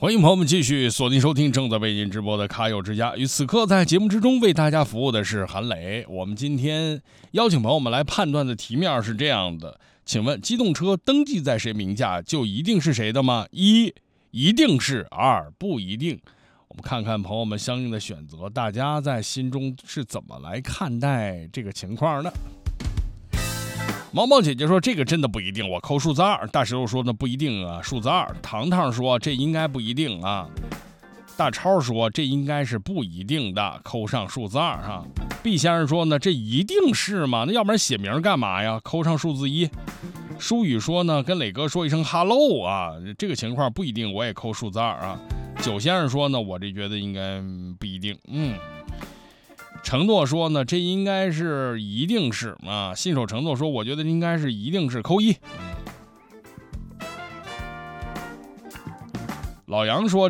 欢迎朋友们继续锁定收听正在为您直播的卡友之家，与此刻在节目之中为大家服务的是韩磊。我们今天邀请朋友们来判断的题面是这样的，请问机动车登记在谁名下就一定是谁的吗？一定是，二不一定。我们看看朋友们相应的选择，大家在心中是怎么来看待这个情况呢？毛毛姐姐说这个真的不一定，我扣数字2。大石头说呢不一定啊，数字2。糖糖说这应该不一定啊。大超说这应该是不一定的，扣上数字2哈。毕先生说呢这一定是吗？那要不然写名干嘛呀？扣上数字1。舒雨说呢跟磊哥说一声 hello 啊，这个情况不一定，我也扣数字2啊。九先生说呢我这觉得应该不一定，承诺说呢这应该是一定是啊。信守承诺说我觉得应该是一定是，扣1。老杨说